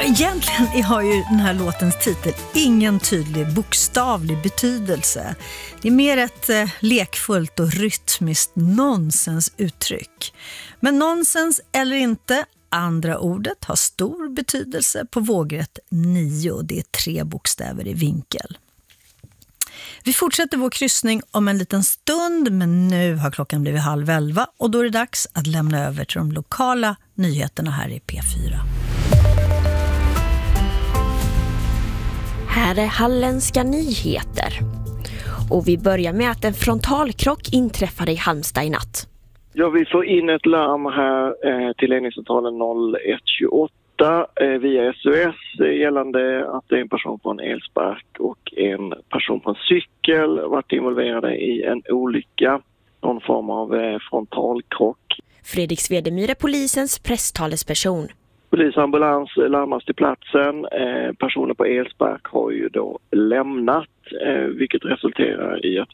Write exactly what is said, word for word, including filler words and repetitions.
Egentligen har ju den här låtens titel ingen tydlig bokstavlig betydelse. Det är mer ett eh, lekfullt och rytmiskt nonsensuttryck. Men nonsens eller inte, andra ordet har stor betydelse på vågrätt nio. Det är tre bokstäver i vinkel. Vi fortsätter vår kryssning om en liten stund, men nu har klockan blivit halv elva och då är det dags att lämna över till de lokala nyheterna här i P fyra. Här är Halländska nyheter. Och vi börjar med att en frontalkrock inträffade i Halmstad i natt. Ja, vi får in ett larm här eh, till ledningscentralen noll ett tjugoåtta eh, via S O S eh, gällande att det är en person på en elspark och en person på en cykel varit involverade i en olycka, någon form av eh, frontalkrock. Fredrik Svedemyr är polisens presstalesperson. Polis och ambulans larmas till platsen. Eh, personer på elspark har ju då lämnat, eh, vilket resulterar i att